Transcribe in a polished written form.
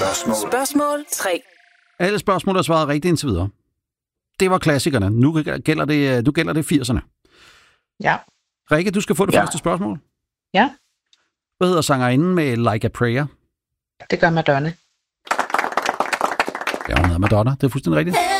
Spørgsmål 3. Alle spørgsmål er svaret rigtigt indtil videre. Det var klassikerne. Nu gælder det 80'erne. Ja. Rikke, du skal få det første spørgsmål. Ja. Hvad hedder sangerinden med Like a Prayer? Det gør Madonna. Ja, hun hedder Madonna. Det er fuldstændig rigtigt.